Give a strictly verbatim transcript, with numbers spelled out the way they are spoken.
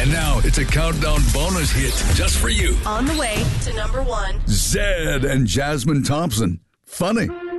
And now it's a countdown bonus hit just for you. On the way to number one. Zed and Jasmine Thompson. Funny.